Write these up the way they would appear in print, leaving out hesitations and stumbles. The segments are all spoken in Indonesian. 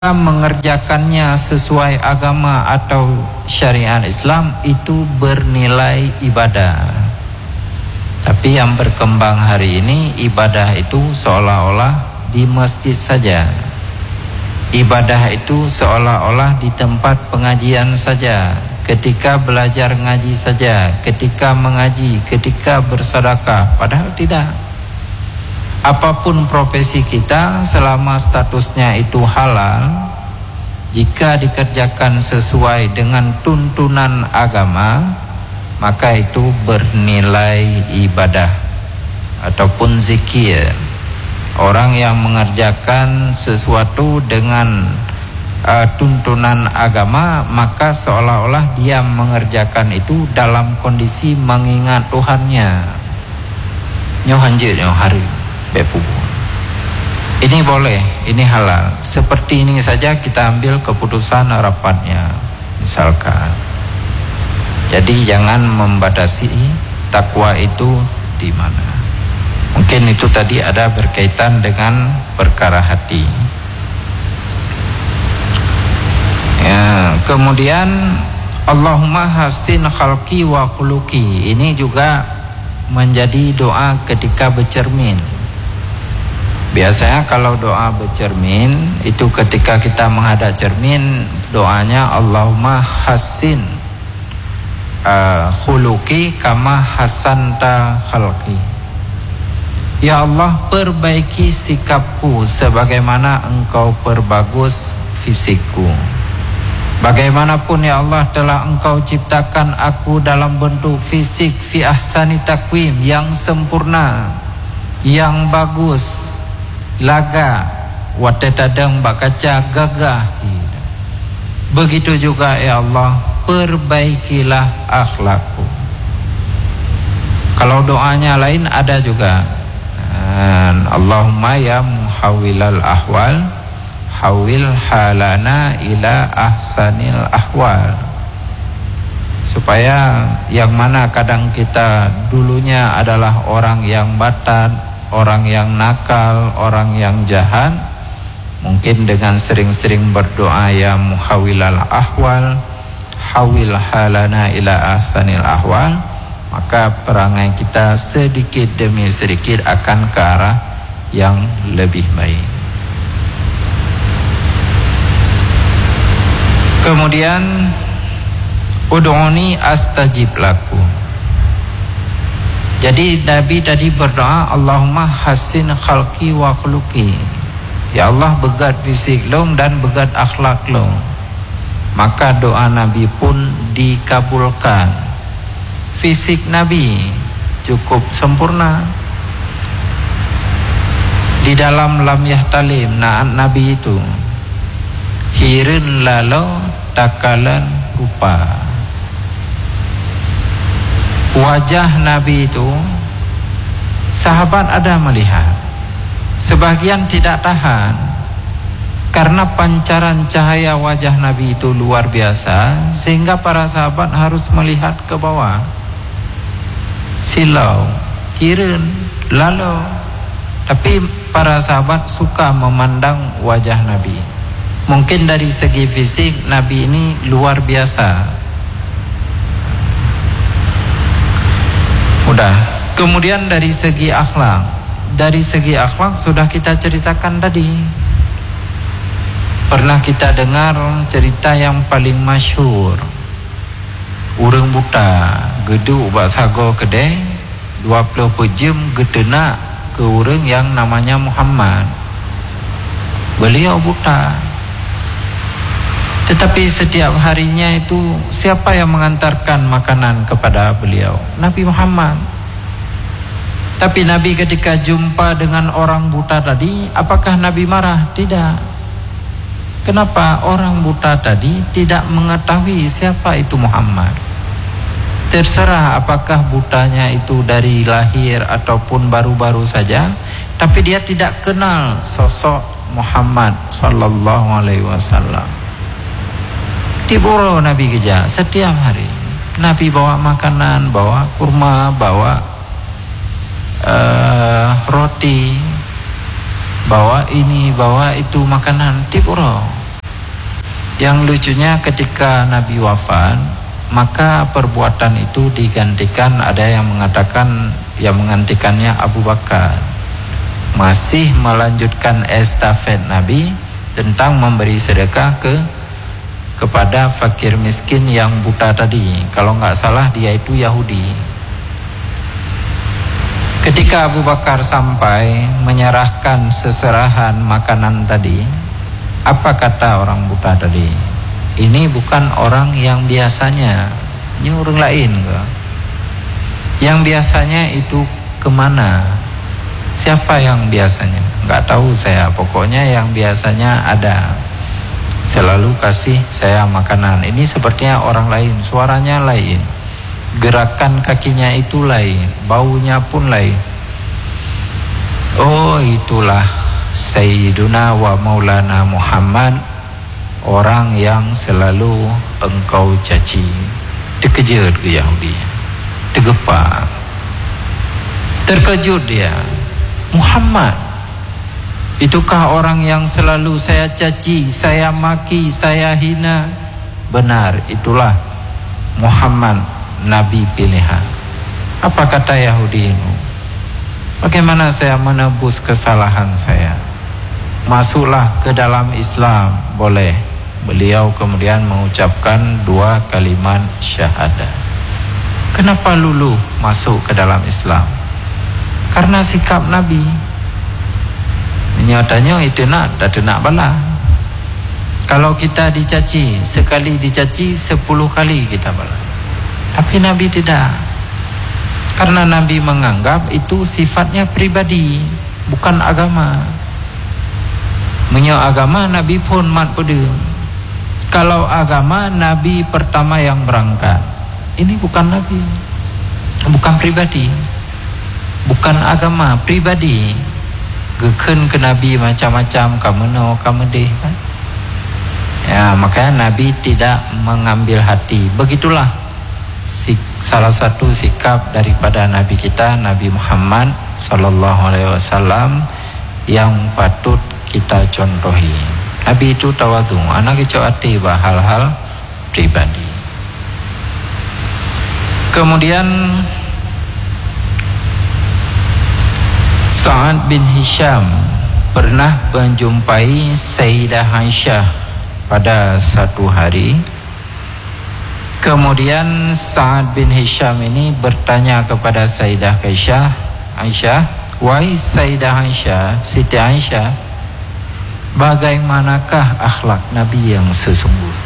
mengerjakannya sesuai agama atau syariat Islam itu bernilai ibadah. Tapi yang berkembang hari ini, ibadah itu seolah-olah di masjid saja. Ibadah itu seolah-olah di tempat pengajian saja, ketika belajar ngaji saja, ketika mengaji, ketika bersedekah. Padahal tidak. Apapun profesi kita, selama statusnya itu halal, jika dikerjakan sesuai dengan tuntunan agama, maka itu bernilai ibadah ataupun zikir. Orang yang mengerjakan sesuatu dengan tuntunan agama, maka seolah-olah dia mengerjakan itu dalam kondisi mengingat Tuhannya. Nyohanjir nyohari bepubu. Ini boleh, ini halal. Seperti ini saja kita ambil keputusan rapatnya, misalkan. Jadi jangan membatasi takwa itu di mana. Mungkin itu tadi ada berkaitan dengan perkara hati. Ya, kemudian Allahumma hasin khalqi wa khuluqi. Ini juga menjadi doa ketika bercermin. Biasanya kalau doa bercermin itu ketika kita menghadap cermin, doanya Allahumma hasin khuluqi kama hasanta khalqi. Ya Allah, perbaiki sikapku sebagaimana Engkau perbagus fisikku. Bagaimanapun ya Allah telah Engkau ciptakan aku dalam bentuk fisik fi ahsani takwim, yang sempurna, yang bagus, laga, watetadang bakaca gagah. Begitu juga ya Allah, perbaikilah akhlakku. Kalau doanya lain ada juga, Allahumma ya muhawwilal ahwal hawil halana ila ahsanil ahwal. Supaya yang mana kadang kita dulunya adalah orang yang batat, orang yang nakal, orang yang jahat, mungkin dengan sering-sering berdoa ya muhawwilal ahwal hawil halana ila ahsanil ahwal, maka perangai kita sedikit demi sedikit akan ke arah yang lebih baik. Kemudian ud'uni astajib laku. Jadi Nabi tadi berdoa Allahumma hasin khalqi wa khuluqi. Ya Allah, begat fisik long dan begat akhlak long. Maka doa Nabi pun dikabulkan. Fisik Nabi cukup sempurna. Di dalam lam yahtalim naat Nabi itu hirin lalo takalan rupa. Wajah Nabi itu sahabat ada melihat, sebagian tidak tahan karena pancaran cahaya wajah Nabi itu luar biasa, sehingga para sahabat harus melihat ke bawah. Silau, hirin, lalu. Tapi para sahabat suka memandang wajah Nabi. Mungkin dari segi fisik Nabi ini luar biasa. Udah. Kemudian dari segi akhlak. Dari segi akhlak sudah kita ceritakan tadi. Pernah kita dengar cerita yang paling masyhur. Urang buta gedu ubak sago kedai 20 jam gedena ke urang yang namanya Muhammad. Beliau buta. Tetapi setiap harinya itu siapa yang mengantarkan makanan kepada beliau? Nabi Muhammad. Tapi Nabi ketika jumpa dengan orang buta tadi, apakah Nabi marah? Tidak. Kenapa? Orang buta tadi tidak mengetahui siapa itu Muhammad. Terserah apakah butanya itu dari lahir ataupun baru-baru saja, tapi dia tidak kenal sosok Muhammad sallallahu alaihi wasallam. Diburu Nabi kerja setiap hari. Nabi bawa makanan, bawa kurma, bawa roti, bawa ini, bawa itu makanan. Diburu. Yang lucunya ketika Nabi wafat, maka perbuatan itu digantikan, ada yang mengatakan yang menggantikannya Abu Bakar, masih melanjutkan estafet Nabi tentang memberi sedekah kepada fakir miskin yang buta tadi. Kalau nggak salah dia itu Yahudi. Ketika Abu Bakar sampai menyerahkan seserahan makanan tadi, apa kata orang buta tadi? Ini bukan orang yang biasanya, ini orang lain ke? Yang biasanya itu kemana? Siapa yang biasanya? Nggak tahu saya, pokoknya yang biasanya ada, selalu kasih saya makanan. Ini sepertinya orang lain, suaranya lain, gerakan kakinya itu lain, baunya pun lain. Oh, itulah Sayyiduna wa Maulana Muhammad, orang yang selalu engkau caci. Terkejut ke Yahudi, tergepak, terkejut dia. Muhammad, itukah orang yang selalu saya caci, saya maki, saya hina? Benar, itulah Muhammad, Nabi pilihan. Apa kata Yahudi ini? Bagaimana saya menebus kesalahan saya? Masuklah ke dalam Islam. Boleh. Beliau kemudian mengucapkan 2 kalimat syahadat. Kenapa luluh masuk ke dalam Islam? Karena sikap Nabi. Nyatanya itu nak bala. Kalau kita dicaci, sekali dicaci 10 kali kita bala. Tapi Nabi tidak. Karena Nabi menganggap itu sifatnya pribadi, bukan agama. Menyo agama Nabi pun mat pedeng. Kalau agama Nabi pertama yang berangkat. Ini bukan Nabi, bukan pribadi, bukan agama, pribadi. Geken ke Nabi macam-macam, kamu no, kamu deh kan? Ya, makanya Nabi tidak mengambil hati. Begitulah salah satu sikap daripada Nabi kita, Nabi Muhammad sallallahu alaihi wasallam, yang patut kita contohi. Nabi itu tawadhu, anak itu hati bah hal-hal pribadi. Kemudian Sa'ad bin Hisham pernah menjumpai Sayyidah Aisyah pada satu hari. Kemudian Sa'ad bin Hisham ini bertanya kepada Sayyidah Aisyah, wahai Sayyidah Aisyah, Siti Aisyah, bagaimanakah akhlak Nabi yang sesungguhnya?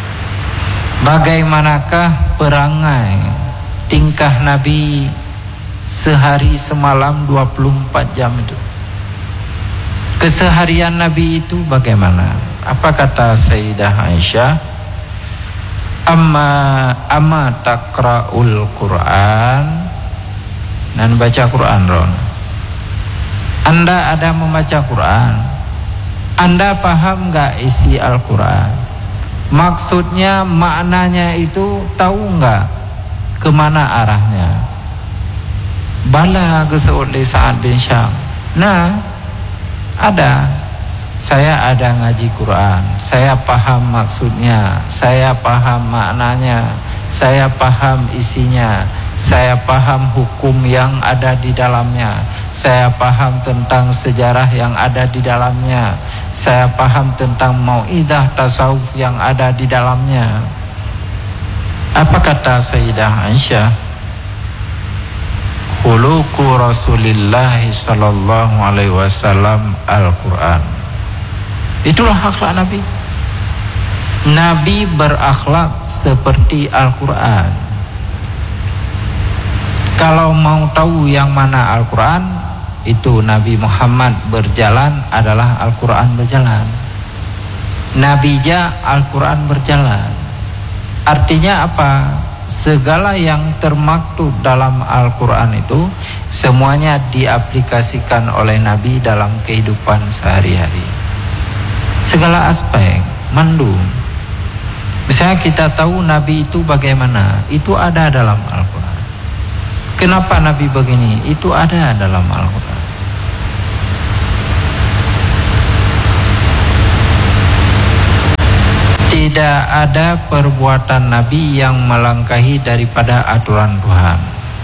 Bagaimanakah perangai, tingkah Nabi sehari semalam 24 jam itu? Keseharian Nabi itu bagaimana? Apa kata Sayyidah Aisyah? Amma takra'ul Quran, dan baca Quran Ron. Anda ada membaca Quran? Anda paham enggak isi Al-Quran? Maksudnya, maknanya itu tahu enggak kemana arahnya? Bala geseut oleh Sa'ad bin Syam. Nah, ada. Saya ada ngaji Quran, saya paham maksudnya, saya paham maknanya, saya paham isinya, saya paham hukum yang ada di dalamnya, saya paham tentang sejarah yang ada di dalamnya, saya paham tentang mau'idah tasawuf yang ada di dalamnya. Apa kata Sayyidah Aisyah? Khuluqu Rasulillah sallallahu alaihi wasallam Al-Quran. Itulah akhlak Nabi. Nabi berakhlak seperti Al-Quran. Kalau mau tahu yang mana Al-Quran, itu Nabi Muhammad berjalan adalah Al-Quran berjalan. Nabi ja Al-Quran berjalan. Artinya apa? Segala yang termaktub dalam Al-Quran itu semuanya diaplikasikan oleh Nabi dalam kehidupan sehari-hari. Segala aspek, mandu. Misalnya kita tahu Nabi itu bagaimana, itu ada dalam Al-Quran. Kenapa Nabi begini, itu ada dalam Al-Quran. Tidak ada perbuatan Nabi yang melangkahi daripada aturan Tuhan.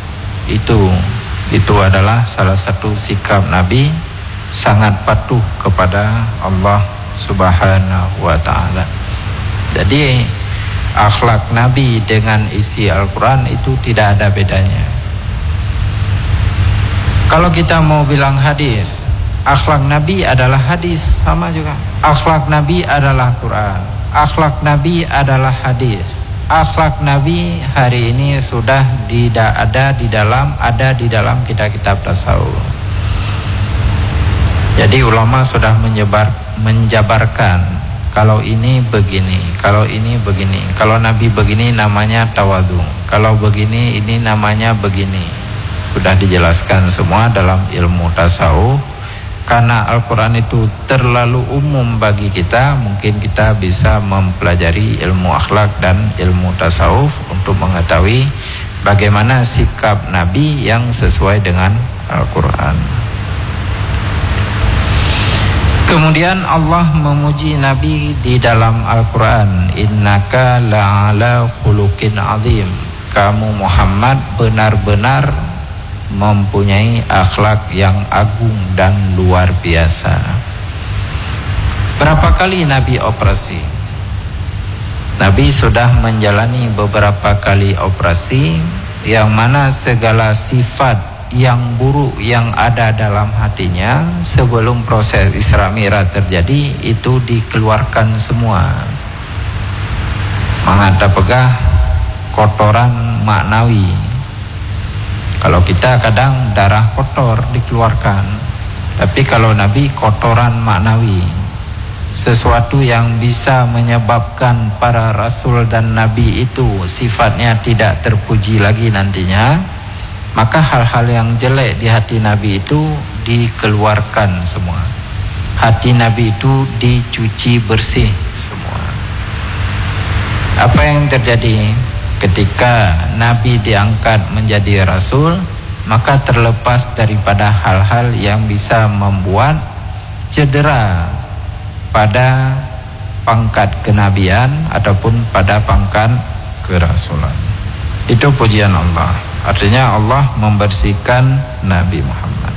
Itu adalah salah satu sikap Nabi, sangat patuh kepada Allah Subhanahu wa ta'ala. Jadi akhlak Nabi dengan isi Al-Quran itu tidak ada bedanya. Kalau kita mau bilang hadis, akhlak Nabi adalah hadis, sama juga. Akhlak Nabi adalah Quran, akhlak Nabi adalah hadis. Akhlak Nabi hari ini sudah ada di dalam kitab-kitab tasawuf. Jadi ulama sudah menjabarkan kalau ini begini, kalau ini begini. Kalau Nabi begini namanya tawadhu, kalau begini ini namanya begini. Sudah dijelaskan semua dalam ilmu tasawuf. Karena Al-Quran itu terlalu umum bagi kita, mungkin kita bisa mempelajari ilmu akhlak dan ilmu tasawuf untuk mengetahui bagaimana sikap Nabi yang sesuai dengan Al-Quran. Kemudian Allah memuji Nabi di dalam Al-Quran, innaka la'ala khuluqin azim. Kamu Muhammad benar-benar mempunyai akhlak yang agung dan luar biasa. Berapa kali Nabi operasi? Nabi sudah menjalani beberapa kali operasi, yang mana segala sifat yang buruk yang ada dalam hatinya sebelum proses Isra Mi'raj terjadi itu dikeluarkan semua. Mengada pegah kotoran maknawi. Kalau kita kadang darah kotor dikeluarkan, tapi kalau Nabi kotoran maknawi, sesuatu yang bisa menyebabkan para Rasul dan Nabi itu sifatnya tidak terpuji lagi nantinya, maka hal-hal yang jelek di hati Nabi itu dikeluarkan semua. Hati Nabi itu dicuci bersih semua. Apa yang terjadi? Ketika Nabi diangkat menjadi Rasul, maka terlepas daripada hal-hal yang bisa membuat cedera pada pangkat kenabian ataupun pada pangkat kerasulan. Itu pujian Allah. Artinya Allah membersihkan Nabi Muhammad.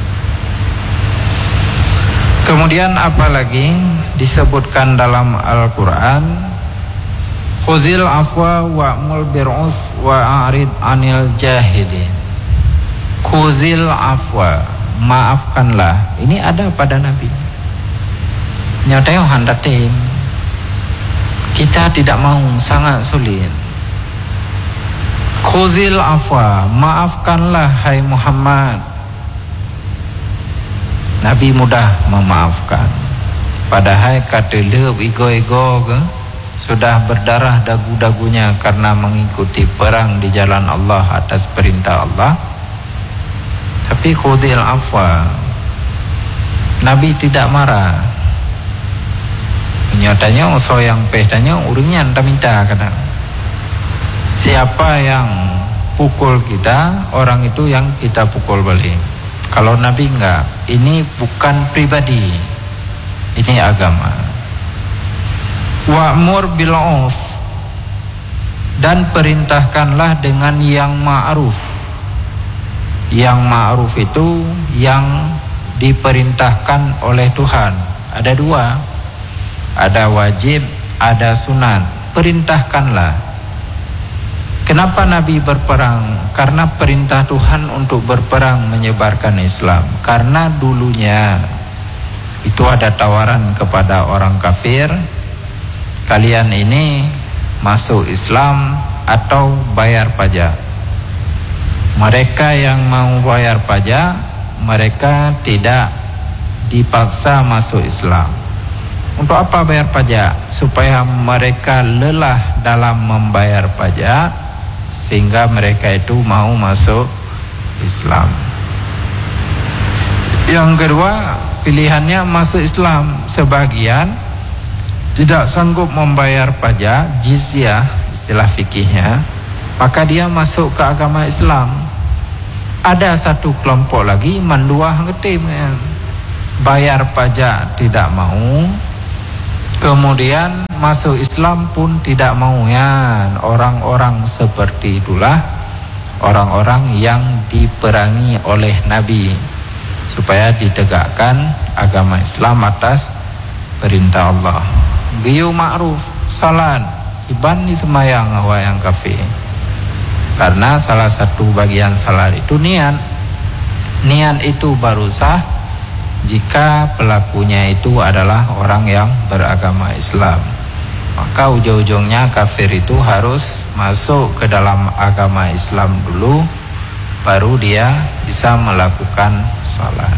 Kemudian apalagi disebutkan dalam Al-Quran, khuzil afwa wa'mul bir'uf wa'arid anil jahilin. Khuzil afwa, maafkanlah. Ini ada pada Nabi. Nyatanya handatim. Kita tidak mau, sangat sulit. Khuzil afwa, maafkanlah hai Muhammad. Nabi mudah memaafkan. Padahal kata leup ego-ego ke, sudah berdarah dagu-dagunya karena mengikuti perang di jalan Allah atas perintah Allah. Tapi khudil afwa, Nabi tidak marah. Nyatanya usaha yang pehtanya urungnya anda minta kadang. Siapa yang pukul kita, orang itu yang kita pukul balik. Kalau Nabi enggak, ini bukan pribadi, ini agama. Wa'mur bil'urf, dan perintahkanlah dengan yang ma'ruf. Yang ma'ruf itu yang diperintahkan oleh Tuhan. Ada dua, ada wajib, ada sunat. Perintahkanlah. Kenapa Nabi berperang? Karena perintah Tuhan untuk berperang menyebarkan Islam. Karena dulunya itu ada tawaran kepada orang kafir, kalian ini masuk Islam atau bayar pajak. Mereka yang mau bayar pajak, mereka tidak dipaksa masuk Islam. Untuk apa bayar pajak? Supaya mereka lelah dalam membayar pajak, sehingga mereka itu mau masuk Islam. Yang kedua, pilihannya masuk Islam. Sebagian tidak sanggup membayar pajak, jizyah istilah fikihnya, maka dia masuk ke agama Islam. Ada satu kelompok lagi manduah ngetim, bayar pajak tidak mau, kemudian masuk Islam pun tidak mau. Ya, orang-orang seperti itulah orang-orang yang diperangi oleh Nabi supaya ditegakkan agama Islam atas perintah Allah. Biu ma'ruf, salat, iban semayang wayang kafe. Karena salah satu bagian salat itu niat. Niat itu baru sah jika pelakunya itu adalah orang yang beragama Islam. Maka ujung-ujungnya kafir itu harus masuk ke dalam agama Islam dulu, baru dia bisa melakukan salat.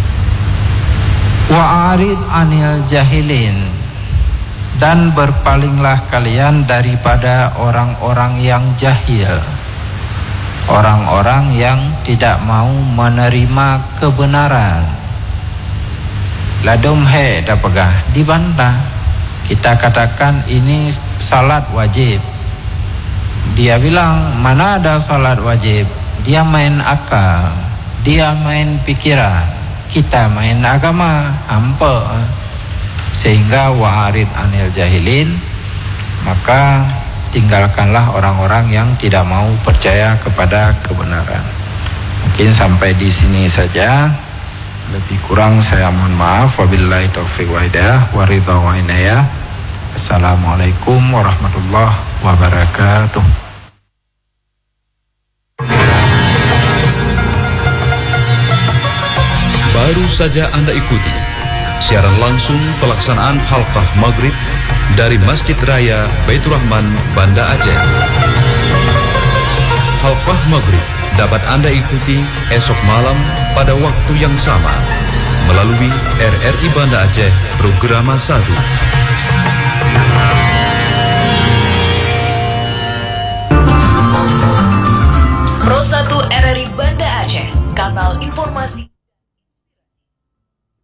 Wa'arid anil jahilin, dan berpalinglah kalian daripada orang-orang yang jahil, orang-orang yang tidak mau menerima kebenaran. Ladum he dapegah dibantah. Kita katakan ini salat wajib, dia bilang mana ada salat wajib. Dia main akal, dia main pikiran, kita main agama, hampa. Sehingga wa'arid anil jahilin, maka tinggalkanlah orang-orang yang tidak mau percaya kepada kebenaran. Mungkin sampai di sini saja. Lebih kurang saya mohon maaf. Wabillahi taufiq wa hidayah wa ridha wa inayah. Assalamualaikum warahmatullahi wabarakatuh. Baru saja Anda ikuti siaran langsung pelaksanaan halqah maghrib dari Masjid Raya Baitur Rahman, Banda Aceh. Halqah maghrib dapat Anda ikuti esok malam pada waktu yang sama melalui RRI Banda Aceh Programa 1. Pro 1 RRI Banda Aceh, kanal informasi.